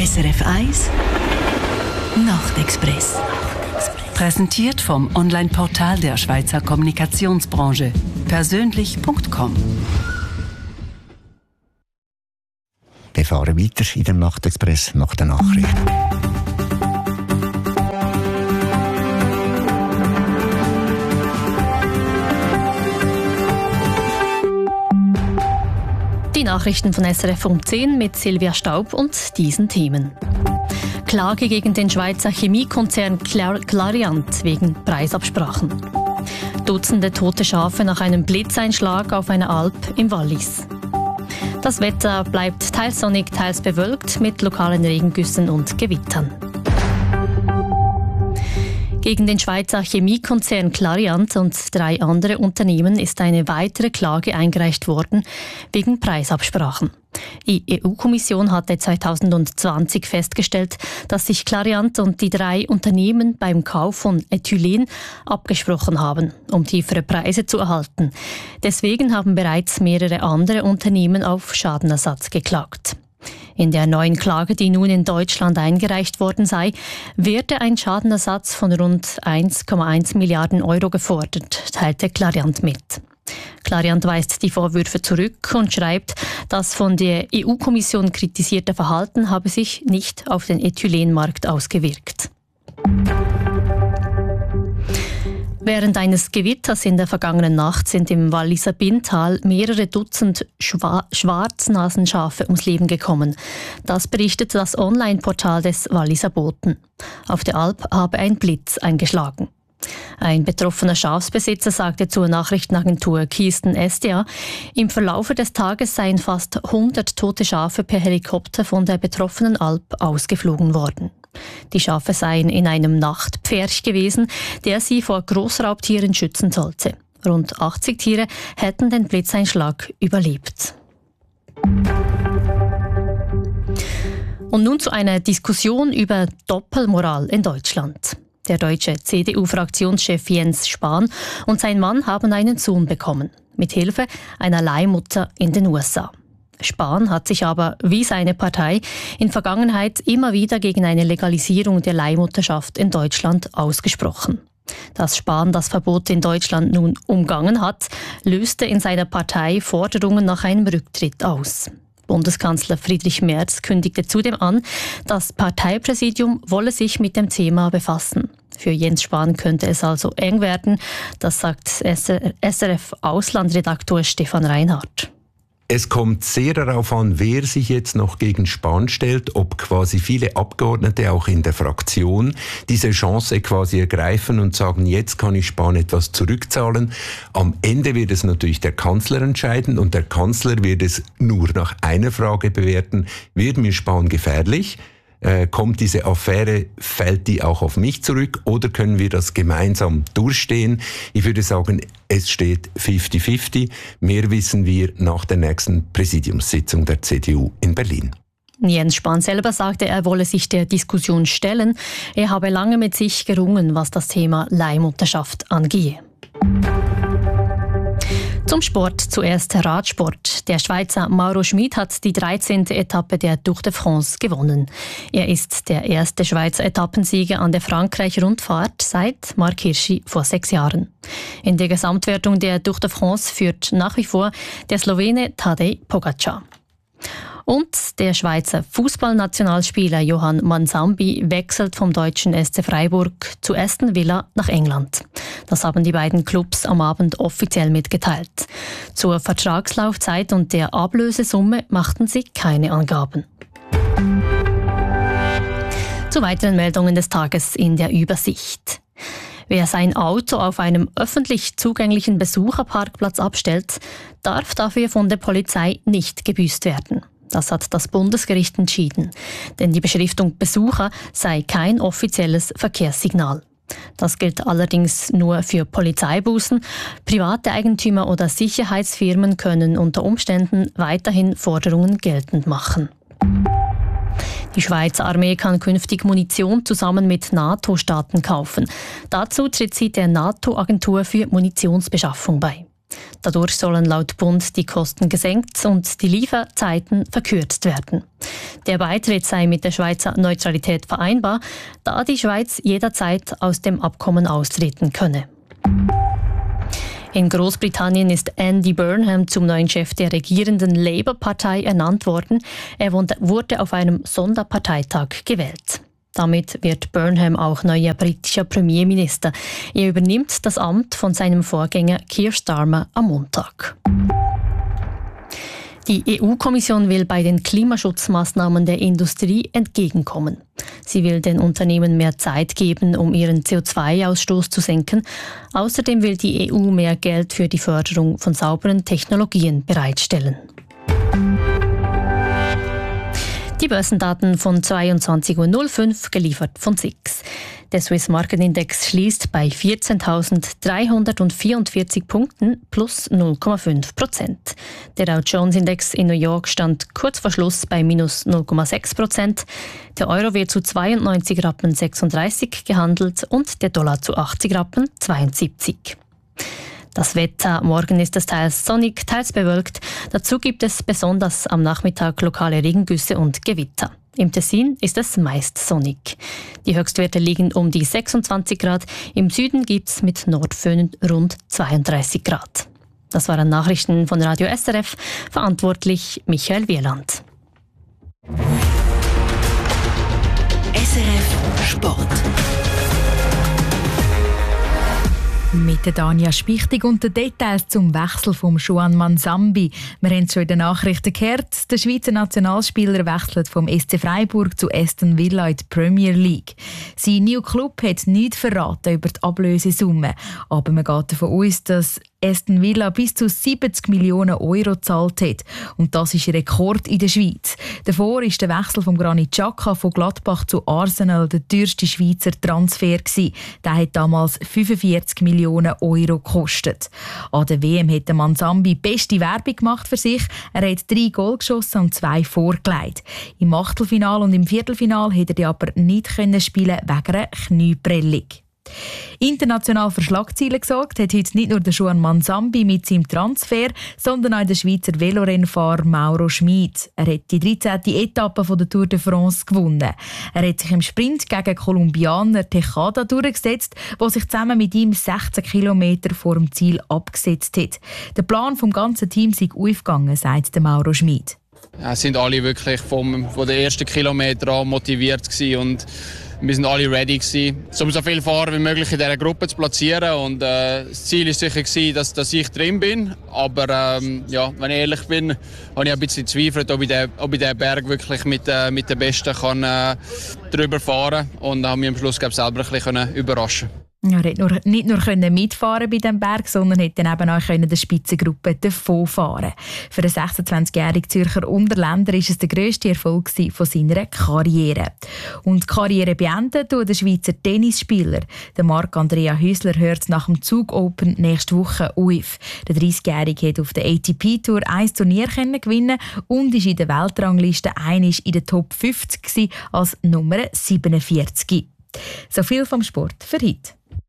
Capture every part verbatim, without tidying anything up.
S R F eins Nachtexpress. Präsentiert vom Online-Portal der Schweizer Kommunikationsbranche. persönlich punkt com. Wir fahren weiter in dem Nachtexpress nach der Nachricht. Die Nachrichten von S R F um zehn mit Silvia Staub und diesen Themen. Klage gegen den Schweizer Chemiekonzern Clariant wegen Preisabsprachen. Dutzende tote Schafe nach einem Blitzeinschlag auf einer Alp im Wallis. Das Wetter bleibt teils sonnig, teils bewölkt mit lokalen Regengüssen und Gewittern. Gegen den Schweizer Chemiekonzern Clariant und drei andere Unternehmen ist eine weitere Klage eingereicht worden wegen Preisabsprachen. Die E U-Kommission hatte zwanzig zwanzig festgestellt, dass sich Clariant und die drei Unternehmen beim Kauf von Ethylen abgesprochen haben, um tiefere Preise zu erhalten. Deswegen haben bereits mehrere andere Unternehmen auf Schadenersatz geklagt. In der neuen Klage, die nun in Deutschland eingereicht worden sei, werde ein Schadenersatz von rund eins Komma eins Milliarden Euro gefordert, teilte Clariant mit. Clariant weist die Vorwürfe zurück und schreibt, das von der E U-Kommission kritisierte Verhalten habe sich nicht auf den Ethylenmarkt ausgewirkt. Während eines Gewitters in der vergangenen Nacht sind im Walliser Binntal mehrere Dutzend Schwa- Schwarznasenschafe ums Leben gekommen. Das berichtet das Online-Portal des Walliser Boten. Auf der Alp habe ein Blitz eingeschlagen. Ein betroffener Schafsbesitzer sagte zur Nachrichtenagentur Kisten S D A, im Verlaufe des Tages seien fast hundert tote Schafe per Helikopter von der betroffenen Alp ausgeflogen worden. Die Schafe seien in einem Nachtpferch gewesen, der sie vor Großraubtieren schützen sollte. Rund achtzig Tiere hätten den Blitzeinschlag überlebt. Und nun zu einer Diskussion über Doppelmoral in Deutschland. Der deutsche C D U-Fraktionschef Jens Spahn und sein Mann haben einen Sohn bekommen, mit Hilfe einer Leihmutter in den U S A. Spahn hat sich aber, wie seine Partei, in Vergangenheit immer wieder gegen eine Legalisierung der Leihmutterschaft in Deutschland ausgesprochen. Dass Spahn das Verbot in Deutschland nun umgangen hat, löste in seiner Partei Forderungen nach einem Rücktritt aus. Bundeskanzler Friedrich Merz kündigte zudem an, das Parteipräsidium wolle sich mit dem Thema befassen. Für Jens Spahn könnte es also eng werden, das sagt S R F-Auslandredaktor Stefan Reinhardt. Es kommt sehr darauf an, wer sich jetzt noch gegen Spahn stellt, ob quasi viele Abgeordnete auch in der Fraktion diese Chance quasi ergreifen und sagen, jetzt kann ich Spahn etwas zurückzahlen. Am Ende wird es natürlich der Kanzler entscheiden und der Kanzler wird es nur nach einer Frage bewerten, wird mir Spahn gefährlich? Äh, kommt diese Affäre, fällt die auch auf mich zurück oder können wir das gemeinsam durchstehen? Ich würde sagen, es steht fifty fifty. Mehr wissen wir nach der nächsten Präsidiumssitzung der C D U in Berlin. Jens Spahn selber sagte, er wolle sich der Diskussion stellen. Er habe lange mit sich gerungen, was das Thema Leihmutterschaft angehe. Zum Sport zuerst Radsport. Der Schweizer Mauro Schmid hat die dreizehnte Etappe der Tour de France gewonnen. Er ist der erste Schweizer Etappensieger an der Frankreich-Rundfahrt seit Marc Hirschi vor sechs Jahren. In der Gesamtwertung der Tour de France führt nach wie vor der Slowene Tadej Pogačar. Und der Schweizer Fußballnationalspieler Johann Mansambi wechselt vom deutschen S C Freiburg zu Aston Villa nach England. Das haben die beiden Clubs am Abend offiziell mitgeteilt. Zur Vertragslaufzeit und der Ablösesumme machten sie keine Angaben. Zu weiteren Meldungen des Tages in der Übersicht. Wer sein Auto auf einem öffentlich zugänglichen Besucherparkplatz abstellt, darf dafür von der Polizei nicht gebüßt werden. Das hat das Bundesgericht entschieden, denn die Beschriftung Besucher sei kein offizielles Verkehrssignal. Das gilt allerdings nur für Polizeibußen. Private Eigentümer oder Sicherheitsfirmen können unter Umständen weiterhin Forderungen geltend machen. Die Schweizer Armee kann künftig Munition zusammen mit NATO-Staaten kaufen. Dazu tritt sie der NATO-Agentur für Munitionsbeschaffung bei. Dadurch sollen laut Bund die Kosten gesenkt und die Lieferzeiten verkürzt werden. Der Beitritt sei mit der Schweizer Neutralität vereinbar, da die Schweiz jederzeit aus dem Abkommen austreten könne. In Großbritannien ist Andy Burnham zum neuen Chef der regierenden Labour-Partei ernannt worden. Er wurde auf einem Sonderparteitag gewählt. Damit wird Burnham auch neuer britischer Premierminister. Er übernimmt das Amt von seinem Vorgänger Keir Starmer am Montag. Die E U-Kommission will bei den Klimaschutzmaßnahmen der Industrie entgegenkommen. Sie will den Unternehmen mehr Zeit geben, um ihren C O zwei Ausstoß zu senken. Außerdem will die E U mehr Geld für die Förderung von sauberen Technologien bereitstellen. Die Börsendaten von zweiundzwanzig Uhr null fünf, geliefert von S I X. Der Swiss Market Index schließt bei vierzehntausenddreihundertvierundvierzig Punkten plus null Komma fünf Prozent. Der Dow Jones Index in New York stand kurz vor Schluss bei minus null Komma sechs Prozent. Der Euro wird zu zweiundneunzig Rappen sechsunddreißig gehandelt und der Dollar zu achtzig Rappen zweiundsiebzig. Das Wetter: Morgen ist es teils sonnig, teils bewölkt. Dazu gibt es besonders am Nachmittag lokale Regengüsse und Gewitter. Im Tessin ist es meist sonnig. Die Höchstwerte liegen um die sechsundzwanzig Grad. Im Süden gibt es mit Nordföhn rund zweiunddreißig Grad. Das waren Nachrichten von Radio S R F. Verantwortlich Michael Wieland. S R F Sport. Mit der Dania Spichtig und den Details zum Wechsel von Juan Manzambi. Wir haben es schon in den Nachrichten gehört. Der Schweizer Nationalspieler wechselt vom S C Freiburg zu Aston Villa in die Premier League. Sein neuer Club hat nichts verraten über die Ablösesumme. Aber man geht davon aus, dass Aston Villa bis zu siebzig Millionen Euro gezahlt hat. Und das ist ein Rekord in der Schweiz. Davor war der Wechsel von Granit Xhaka von Gladbach zu Arsenal der teuerste Schweizer Transfer gewesen. Der hat damals fünfundvierzig Millionen Euro gekostet. An der W M hat der Manzambi beste Werbung gemacht für sich. Er hat drei Goal geschossen und zwei vorgelegt. Im Achtelfinal und im Viertelfinal hätte er aber nicht spielen können wegen einer Knieprellung. International für Schlagzeilen gesorgt hat heute nicht nur der Juan Manzambi mit seinem Transfer, sondern auch der Schweizer Velorennfahrer Mauro Schmid. Er hat die dreizehnte Etappe von der Tour de France gewonnen. Er hat sich im Sprint gegen Kolumbianer Tejada durchgesetzt, der sich zusammen mit ihm sechzehn Kilometer vor dem Ziel abgesetzt hat. Der Plan vom ganzen Team sei aufgegangen, sagt der Mauro Schmid. Ja, sind alle wirklich vom, von den ersten Kilometern an motiviert gewesen und wir sind alle ready gewesen, um so viele Fahrer wie möglich in dieser Gruppe zu platzieren. Und, äh, das Ziel war sicher gewesen, dass, dass ich drin bin. Aber ähm, ja, wenn ich ehrlich bin, habe ich ein bisschen gezweifelt, ob ich den, ob ich den Berg wirklich mit, äh, mit den Besten kann, äh, drüber fahren kann. Und habe mich am Schluss, glaube ich, selber ein bisschen überraschen können. Er konnte nicht nur mitfahren bei diesem Berg, sondern konnte dann eben auch der Spitzengruppe davonfahren. Für den sechsundzwanzigjährigen Zürcher Unterländer war es der grösste Erfolg von seiner Karriere. Und die Karriere beenden tut der Schweizer Tennisspieler. Der Marc-Andrea Hüsler hört nach dem Zug Open nächste Woche auf. Der dreißigjährige hat auf der A T P-Tour ein Turnier gewinnen und ist in der Weltrangliste einig in der Top fünfzig als Nummer siebenundvierzig. So viel vom Sport für heute.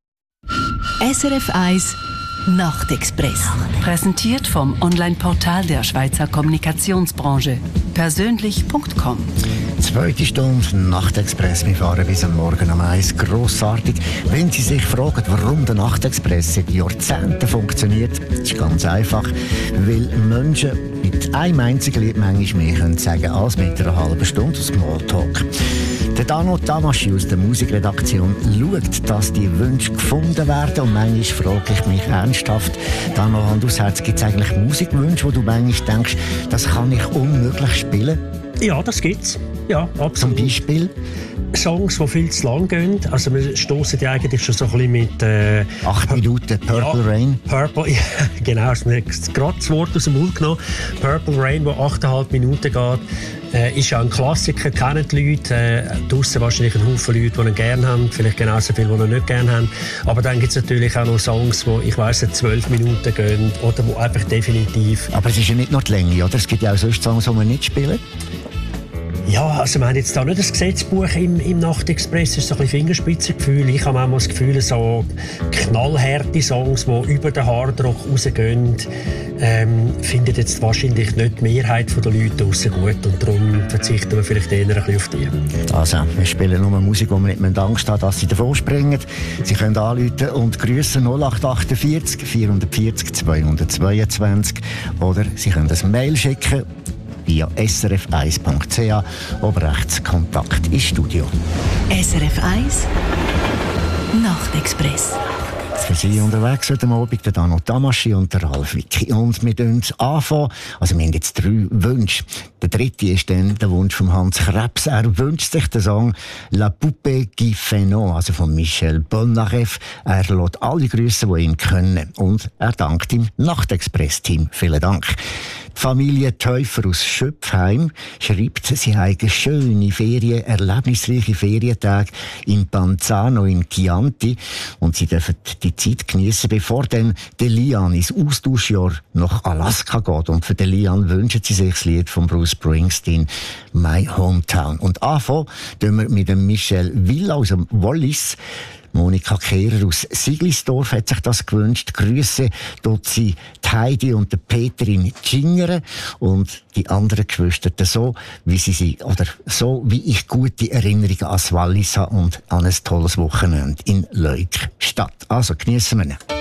S R F eins Nachtexpress. Präsentiert vom Online-Portal der Schweizer Kommunikationsbranche. Persönlich Punkt com. Zweite Stunde Nachtexpress. Wir fahren bis am Morgen um eins. Grossartig. Wenn Sie sich fragen, warum der Nachtexpress seit Jahrzehnten funktioniert, ist ganz einfach. Weil Menschen mit einem einzigen Lied manchmal mehr können sagen als mit einer halben Stunde Smalltalk. Der Dano Tamaschi aus der Musikredaktion schaut, dass die Wünsche gefunden werden. Und manchmal frage ich mich ernsthaft, Dano, Hand aufs Herz, gibt es eigentlich Musikwünsche, wo du manchmal denkst, das kann ich unmöglich spielen? Ja, das gibt's. Ja, absolut. Zum Beispiel? Songs, die viel zu lang gehen. Also wir stossen ja eigentlich schon so ein bisschen mit... Äh, Acht Minuten Purple ja, Rain. Purple, ja, genau. Also mir hat gerade das Wort aus dem Mund genommen. Purple Rain, wo achteinhalb Minuten geht, äh, ist ja ein Klassiker, kennen die Leute. Äh, draussen wahrscheinlich ein Haufen Leute, die ihn gerne haben. Vielleicht genauso viele, die ihn nicht gerne haben. Aber dann gibt es natürlich auch noch Songs, die, ich weiss, zwölf Minuten gehen oder die einfach definitiv... Aber es ist ja nicht nur die Länge, oder? Es gibt ja auch sonst Songs, die man nicht spielen. Ja, also wir haben jetzt da nicht das Gesetzbuch im, im Nachtexpress, es ist so ein bisschen Fingerspitzengefühl. Ich habe auch mal das Gefühl, so knallharte Songs, die über den Hardrock rausgehen, ähm, findet jetzt wahrscheinlich nicht die Mehrheit der Leute draussen gut und darum verzichten wir vielleicht eher ein bisschen auf die. Also, wir spielen nur Musik, wo wir nicht Angst haben, dass sie davon springen. Sie können anrufen und grüssen null acht achtundvierzig vierhundertvierzig zweihundertzweiundzwanzig oder Sie können ein Mail schicken via s r f eins punkt c h, oben rechts Kontakt ins Studio. S R F eins Nachtexpress. Für Sie unterwegs heute Abend der Dano Tamaschi und der Ralf Wicki. Und wir fangen anfangen. Also wir haben jetzt drei Wünsche. Der dritte ist dann der Wunsch von Hans Krebs. Er wünscht sich den Song «La Poupée qui fait non», also von Michel Polnareff. Er lässt alle grüßen, die ihn können. Und er dankt im Nachtexpress-Team. Vielen Dank. Die Familie Täufer aus Schöpfheim schreibt, sie haben schöne Ferien, erlebnisreiche Ferientage in Panzano in Chianti und sie dürfen die Zeit geniessen, bevor dann der Lian ins Austauschjahr nach Alaska geht. Und für den Lian wünschen sie sich das Lied von Bruce Springsteen «My Hometown». Und anfangen tun wir mit dem Michel Villa aus dem Wallis. Monika Kehrer aus Siglisdorf hat sich das gewünscht. Grüße dort sie die Heidi und der Peter in Tschingeren und die anderen Geschwister so, wie sie sie, oder so, wie ich gute Erinnerungen an das Wallis habe und an ein tolles Wochenende in Leukstadt. Also geniessen wir ihn.